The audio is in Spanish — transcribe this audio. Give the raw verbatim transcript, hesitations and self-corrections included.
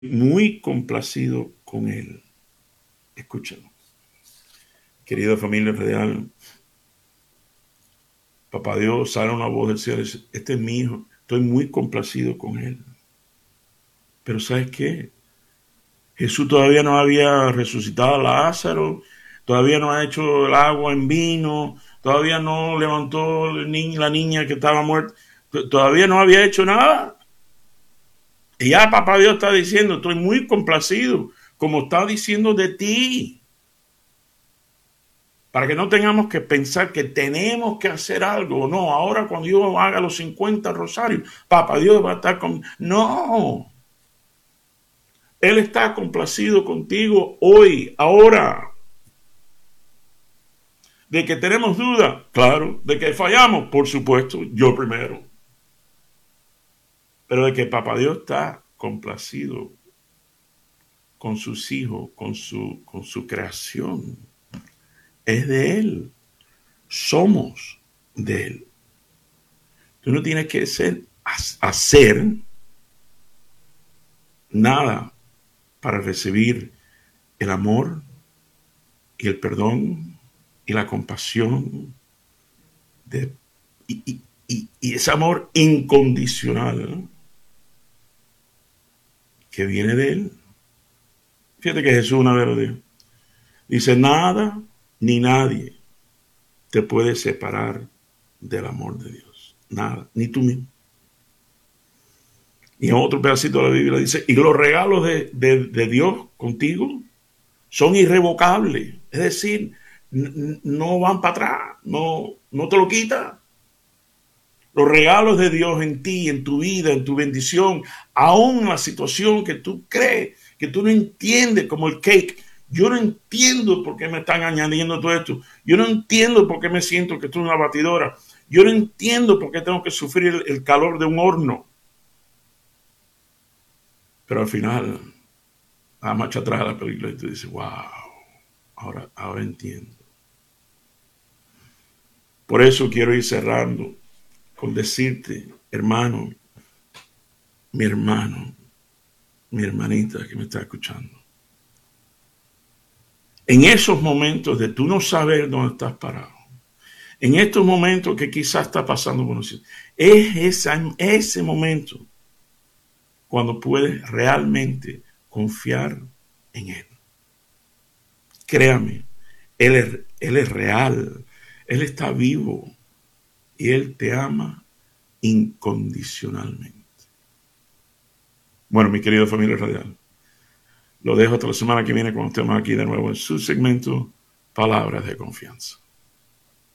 muy complacido con él. Escúchalo. Querida familia radial, papá Dios sale una voz del cielo y dice, este es mi hijo, estoy muy complacido con él. Pero ¿sabes qué? Jesús todavía no había resucitado a Lázaro, todavía no ha hecho el agua en vino, todavía no levantó la niña que estaba muerta, todavía no había hecho nada. Y ya papá Dios está diciendo, estoy muy complacido, como está diciendo de ti. Para que no tengamos que pensar que tenemos que hacer algo. No, ahora cuando yo haga los cincuenta rosarios, papá Dios va a estar con... No. Él está complacido contigo hoy, ahora. De que tenemos duda, claro. De que fallamos, por supuesto, yo primero. Pero de que papá Dios está complacido con sus hijos, con su, con su creación. Es de Él. Somos de Él. Tú no tienes que ser, hacer nada para recibir el amor y el perdón y la compasión de, y, y, y, y ese amor incondicional que viene de Él. Fíjate que Jesús una vez lo dijo. Dice, nada ni nadie te puede separar del amor de Dios. Nada, ni tú mismo. Y en otro pedacito de la Biblia dice, y los regalos de, de, de Dios contigo son irrevocables. Es decir, no van para atrás, no, no te lo quita. Los regalos de Dios en ti, en tu vida, en tu bendición, aún en la situación que tú crees, que tú no entiendes, como el cake. Yo no entiendo por qué me están añadiendo todo esto. Yo no entiendo por qué me siento que estoy en una batidora. Yo no entiendo por qué tengo que sufrir el, el calor de un horno. Pero al final, a marcha atrás de la película y tú dices, wow, ahora, ahora entiendo. Por eso quiero ir cerrando con decirte, hermano, mi hermano, mi hermanita que me está escuchando. En esos momentos de tú no saber dónde estás parado, en estos momentos que quizás está pasando por nosotros, es esa, ese momento cuando puedes realmente confiar en Él. Créame, Él es, Él es real, Él está vivo y Él te ama incondicionalmente. Bueno, mi querida familia radial, lo dejo hasta la semana que viene cuando estemos aquí de nuevo en su segmento Palabras de Confianza.